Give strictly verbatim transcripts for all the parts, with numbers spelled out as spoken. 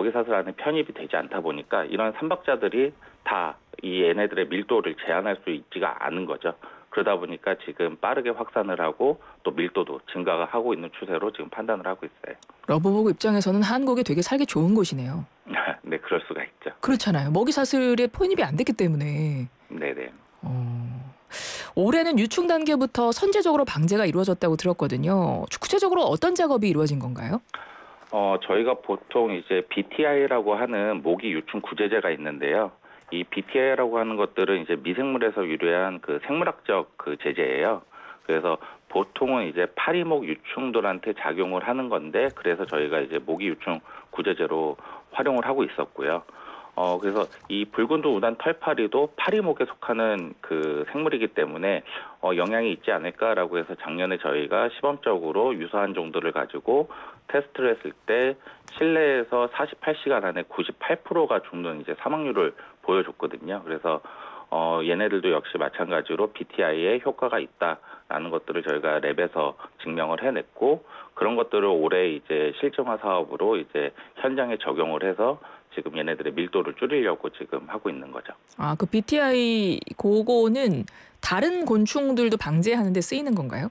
먹이사슬 안에 편입이 되지 않다 보니까 이런 삼박자들이 다 이 얘네들의 밀도를 제한할 수 있지가 않은 거죠. 그러다 보니까 지금 빠르게 확산을 하고 또 밀도도 증가가 하고 있는 추세로 지금 판단을 하고 있어요. 러브버그 입장에서는 한국이 되게 살기 좋은 곳이네요. 네, 그럴 수가 있죠. 그렇잖아요. 먹이사슬에 포인이 안 됐기 때문에. 네네. 어... 올해는 유충 단계부터 선제적으로 방제가 이루어졌다고 들었거든요. 구체적으로 어떤 작업이 이루어진 건가요? 어, 저희가 보통 이제 비티아이라고 하는 모기 유충 구제제가 있는데요. 이 비티아이라고 하는 것들은 이제 미생물에서 유래한 그 생물학적 그 제제예요. 그래서 보통은 이제 파리목 유충들한테 작용을 하는 건데, 그래서 저희가 이제 모기 유충 구제제로 활용을 하고 있었고요. 어, 그래서 이 붉은도 우단 털파리도 파리목에 속하는 그 생물이기 때문에 어, 영향이 있지 않을까라고 해서 작년에 저희가 시범적으로 유사한 정도를 가지고 테스트를 했을 때 실내에서 사십팔 시간 안에 구십팔 퍼센트가 죽는 이제 사망률을 보여줬거든요. 그래서 어, 얘네들도 역시 마찬가지로 비티아이에 효과가 있다라는 것들을 저희가 랩에서 증명을 해냈고, 그런 것들을 올해 이제 실증화 사업으로 이제 현장에 적용을 해서 지금 얘네들의 밀도를 줄이려고 지금 하고 있는 거죠. 아, 그 비티아이 그거는 다른 곤충들도 방제하는 데 쓰이는 건가요?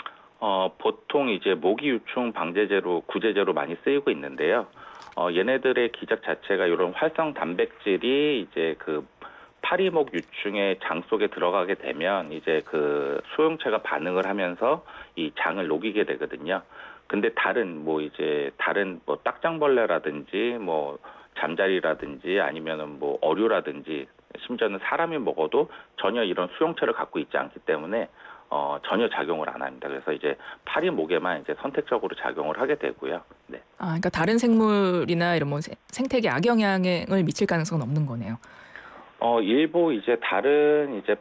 어, 보통 이제 모기 유충 방제제로 구제제로 많이 쓰이고 있는데요. 어, 얘네들의 기작 자체가 이런 활성 단백질이 이제 그 파리목 유충의 장 속에 들어가게 되면 이제 그 수용체가 반응을 하면서 이 장을 녹이게 되거든요. 근데 다른 뭐 이제 다른 뭐 딱장벌레라든지 뭐 잠자리라든지 아니면은 뭐 어류라든지 심지어는 사람이 먹어도 전혀 이런 수용체를 갖고 있지 않기 때문에 어, 전혀 작용을 안 합니다. 그래서 이제 파리 목에만 이제 선택적으로 작용을 하게 되고요. 네. 아, 그러니까 다른 생물이나 이런 뭐 생- 생태계 악영향을 미칠 가능성은 없는 거네요. 어, 일부 이제 다른 이제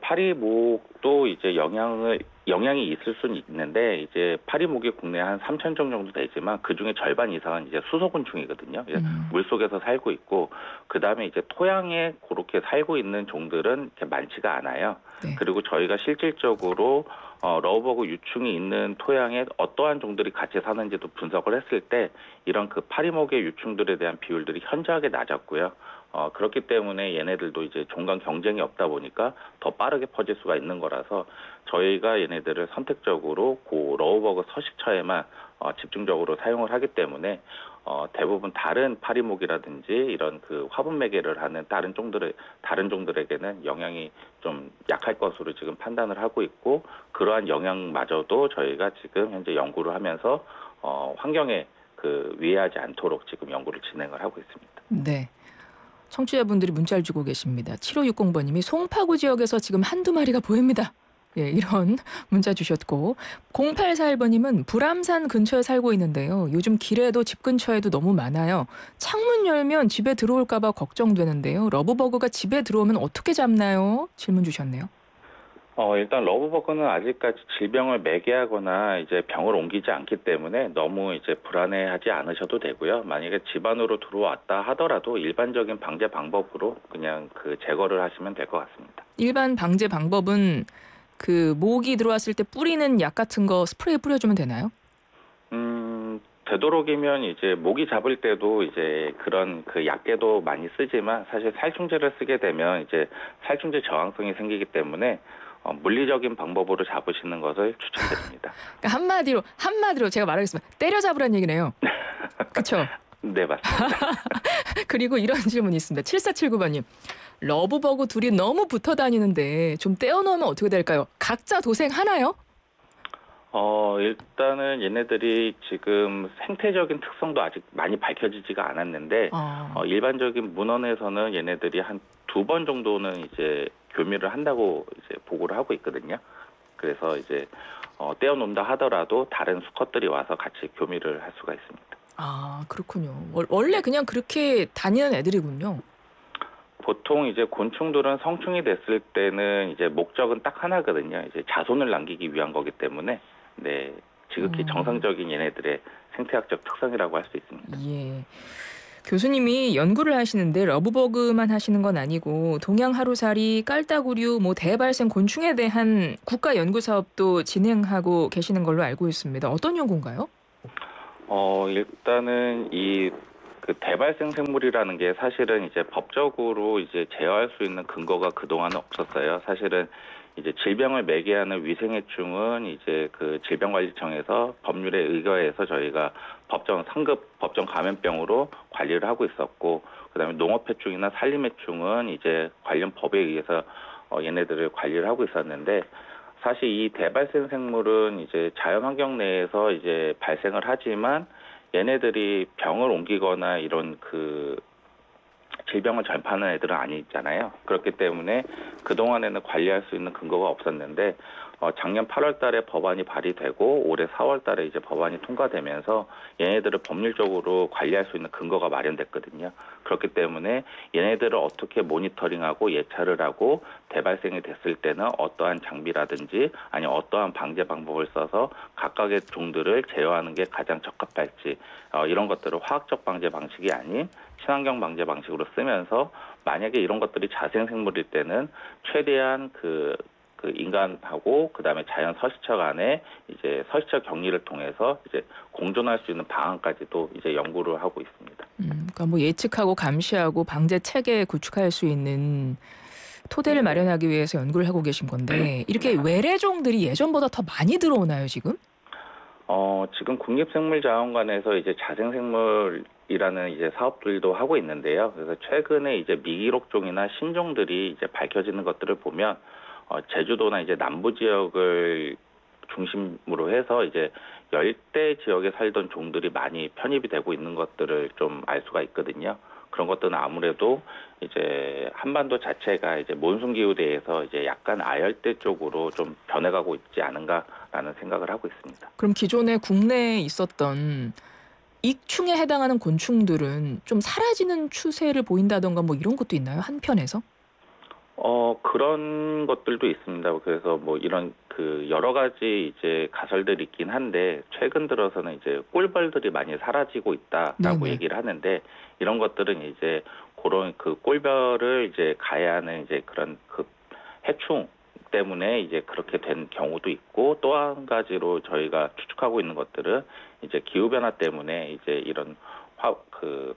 파리목도 이제 영향을 영향이 있을 수는 있는데, 이제 파리목이 국내에 한 삼천 종 정도 되지만 그 중에 절반 이상은 이제 수소곤충이거든요. 음. 물 속에서 살고 있고, 그 다음에 이제 토양에 그렇게 살고 있는 종들은 이렇게 많지가 않아요. 네. 그리고 저희가 실질적으로 어, 러브버그 유충이 있는 토양에 어떠한 종들이 같이 사는지도 분석을 했을 때 이런 그 파리목의 유충들에 대한 비율들이 현저하게 낮았고요. 어, 그렇기 때문에 얘네들도 이제 종 간 경쟁이 없다 보니까 더 빠르게 퍼질 수가 있는 거라서 저희가 얘네들을 선택적으로 그 러브버그 서식처에만 어, 집중적으로 사용을 하기 때문에 어, 대부분 다른 파리목이라든지 이런 그 화분 매개를 하는 다른 종들의 다른 종들에게는 영향이 좀 약할 것으로 지금 판단을 하고 있고, 그러한 영향마저도 저희가 지금 현재 연구를 하면서 어, 환경에 그 위해하지 않도록 지금 연구를 진행을 하고 있습니다. 네. 청취자분들이 문자를 주고 계십니다. 칠오육공 번님이 송파구 지역에서 지금 한두 마리가 보입니다. 예, 이런 문자 주셨고, 공팔사일 번님은 불암산 근처에 살고 있는데요. 요즘 길에도 집 근처에도 너무 많아요. 창문 열면 집에 들어올까 봐 걱정되는데요. 러브버그가 집에 들어오면 어떻게 잡나요? 질문 주셨네요. 어, 일단 러브버그는 아직까지 질병을 매개하거나 이제 병을 옮기지 않기 때문에 너무 이제 불안해하지 않으셔도 되고요. 만약에 집 안으로 들어왔다 하더라도 일반적인 방제 방법으로 그냥 그 제거를 하시면 될 것 같습니다. 일반 방제 방법은 그 모기 들어왔을 때 뿌리는 약 같은 거 스프레이 뿌려주면 되나요? 음, 되도록이면 이제 모기 잡을 때도 이제 그런 그 약계도 많이 쓰지만, 사실 살충제를 쓰게 되면 이제 살충제 저항성이 생기기 때문에 어, 물리적인 방법으로 잡으시는 것을 추천드립니다. 그러니까 한마디로 한마디로 제가 말하겠습니다. 때려잡으란 얘기네요. 그렇죠? 네, 맞습니다. 그리고 이런 질문이 있습니다. 칠사칠구 번님. 러브버그 둘이 너무 붙어 다니는데 좀 떼어놓으면 어떻게 될까요? 각자 도생하나요? 어, 일단은 얘네들이 지금 생태적인 특성도 아직 많이 밝혀지지가 않았는데, 아, 어, 일반적인 문헌에서는 얘네들이 한 두 번 정도는 이제 교미를 한다고 이제 보고를 하고 있거든요. 그래서 이제 어, 떼어놓는다 하더라도 다른 수컷들이 와서 같이 교미를 할 수가 있습니다. 아 그렇군요. 월- 원래 그냥 그렇게 다니는 애들이군요. 보통 이제 곤충들은 성충이 됐을 때는 이제 목적은 딱 하나거든요. 이제 자손을 남기기 위한 거기 때문에, 네, 지극히 음, 정상적인 얘네들의 생태학적 특성이라고 할 수 있습니다. 예. 교수님이 연구를 하시는데 러브버그만 하시는 건 아니고 동양 하루살이, 깔따구류, 뭐 대발생 곤충에 대한 국가 연구 사업도 진행하고 계시는 걸로 알고 있습니다. 어떤 연구인가요? 어, 일단은 이 그 대발생 생물이라는 게 사실은 이제 법적으로 이제 제어할 수 있는 근거가 그동안은 없었어요. 사실은 이제 질병을 매개하는 위생해충은 이제 그 질병관리청에서 법률에 의거해서 저희가 법정 상급 법정 감염병으로 관리를 하고 있었고, 그다음에 농업해충이나 산림해충은 이제 관련 법에 의해서 어, 얘네들을 관리를 하고 있었는데, 사실 이 대발생 생물은 이제 자연환경 내에서 이제 발생을 하지만 얘네들이 병을 옮기거나 이런 그 질병을 전파하는 애들은 아니잖아요. 그렇기 때문에 그동안에는 관리할 수 있는 근거가 없었는데, 어, 작년 팔월 달에 법안이 발의되고 올해 사월 달에 이제 법안이 통과되면서 얘네들을 법률적으로 관리할 수 있는 근거가 마련됐거든요. 그렇기 때문에 얘네들을 어떻게 모니터링하고 예찰을 하고 대발생이 됐을 때는 어떠한 장비라든지 아니면 어떠한 방제 방법을 써서 각각의 종들을 제어하는 게 가장 적합할지, 어, 이런 것들을 화학적 방제 방식이 아닌 친환경 방제 방식으로 쓰면서 만약에 이런 것들이 자생생물일 때는 최대한 그, 그 인간하고 그다음에 자연 서식처 간에 이제 서식처 격리를 통해서 이제 공존할 수 있는 방안까지도 이제 연구를 하고 있습니다. 음, 그러니까 뭐 예측하고 감시하고 방제 체계 구축할 수 있는 토대를 네. 마련하기 위해서 연구를 하고 계신 건데, 이렇게 네. 외래종들이 예전보다 더 많이 들어오나요, 지금? 어, 지금 국립생물자원관에서 이제 자생생물이라는 이제 사업들도 하고 있는데요. 그래서 최근에 이제 미기록종이나 신종들이 이제 밝혀지는 것들을 보면, 어, 제주도나 이제 남부 지역을 중심으로 해서 이제 열대 지역에 살던 종들이 많이 편입이 되고 있는 것들을 좀 알 수가 있거든요. 그런 것들은 아무래도 이제 한반도 자체가 이제 몬순 기후대에서 이제 약간 아열대 쪽으로 좀 변해가고 있지 않은가라는 생각을 하고 있습니다. 그럼 기존에 국내에 있었던 익충에 해당하는 곤충들은 좀 사라지는 추세를 보인다던가 뭐 이런 것도 있나요? 한편에서? 어, 그런 것들도 있습니다. 그래서 뭐 이런 그 여러 가지 이제 가설들이 있긴 한데, 최근 들어서는 이제 꿀벌들이 많이 사라지고 있다라고 네네. 얘기를 하는데, 이런 것들은 이제 그런 그 꿀벌을 이제 가해하는 이제 그런 그 해충 때문에 이제 그렇게 된 경우도 있고, 또 한 가지로 저희가 추측하고 있는 것들은 이제 기후 변화 때문에 이제 이런 화, 그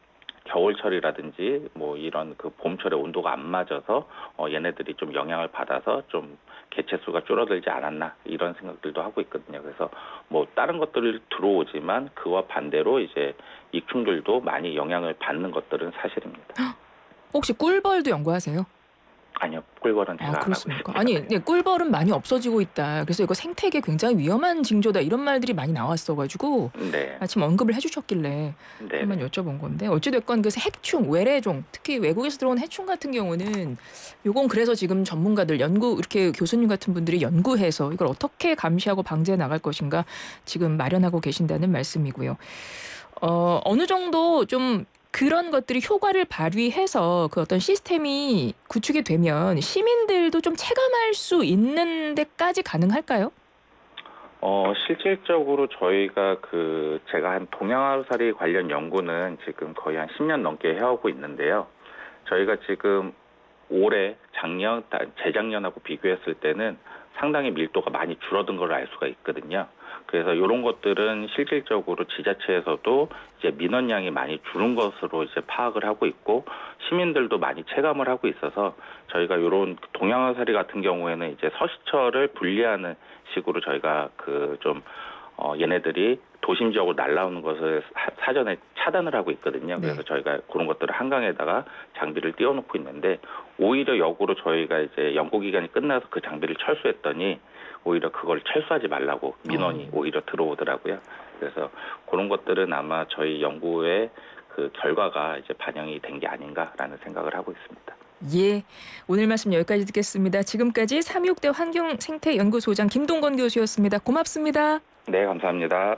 겨울철이라든지 뭐 이런 그 봄철에 온도가 안 맞아서 어 얘네들이 좀 영향을 받아서 좀 개체 수가 줄어들지 않았나, 이런 생각들도 하고 있거든요. 그래서 뭐 다른 것들이 들어오지만 그와 반대로 이제 익충들도 많이 영향을 받는 것들은 사실입니다. 혹시 꿀벌도 연구하세요? 아니요, 꿀벌은 아, 제가 안 하고 그렇습니까? 있습니다. 아니, 네. 네, 꿀벌은 많이 없어지고 있다. 그래서 이거 생태계 굉장히 위험한 징조다. 이런 말들이 많이 나왔어가지고 네. 아침 언급을 해주셨길래 한번 네네. 여쭤본 건데, 어찌됐건 그래서 해충, 외래종, 특히 외국에서 들어온 해충 같은 경우는 요건 그래서 지금 전문가들 연구, 이렇게 교수님 같은 분들이 연구해서 이걸 어떻게 감시하고 방지해 나갈 것인가 지금 마련하고 계신다는 말씀이고요. 어, 어느 정도 좀 그런 것들이 효과를 발휘해서 그 어떤 시스템이 구축이 되면 시민들도 좀 체감할 수 있는 데까지 가능할까요? 어, 실질적으로 저희가 그 제가 한 동양하루살이 관련 연구는 지금 거의 한 십 년 넘게 해오고 있는데요. 저희가 지금 올해, 작년, 재작년하고 비교했을 때는 상당히 밀도가 많이 줄어든 걸 알 수가 있거든요. 그래서 이런 것들은 실질적으로 지자체에서도 이제 민원량이 많이 줄은 것으로 이제 파악을 하고 있고, 시민들도 많이 체감을 하고 있어서 저희가 이런 동양화사리 같은 경우에는 이제 서식처를 분리하는 식으로 저희가 그 좀 어, 얘네들이 도심 지역으로 날아오는 것을 사전에 차단을 하고 있거든요. 그래서 네. 저희가 그런 것들을 한강에다가 장비를 띄워놓고 있는데, 오히려 역으로 저희가 이제 연구 기간이 끝나서 그 장비를 철수했더니 오히려 그걸 철수하지 말라고 민원이 어. 오히려 들어오더라고요. 그래서 그런 것들은 아마 저희 연구의 그 결과가 이제 반영이 된 게 아닌가라는 생각을 하고 있습니다. 예, 오늘 말씀 여기까지 듣겠습니다. 지금까지 삼육대 환경생태연구소장 김동건 교수였습니다. 고맙습니다. 네, 감사합니다.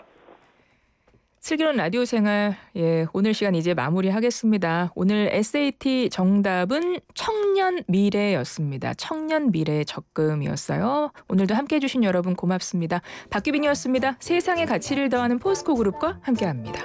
슬기로운 라디오 생활, 예, 오늘 시간 이제 마무리하겠습니다. 오늘 에스에이티 정답은 청년 미래였습니다. 청년 미래 적금이었어요. 오늘도 함께해 주신 여러분 고맙습니다. 박규빈이었습니다. 세상의 가치를 더하는 포스코 그룹과 함께합니다.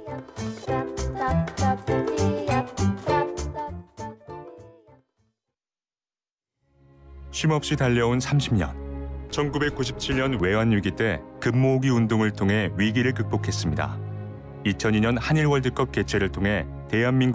쉼없이 달려온 삼십 년. 천구백구십칠 년 외환위기 때 금모으기 운동을 통해 위기를 극복했습니다. 이천이 년 한일 월드컵 개최를 통해 대한민국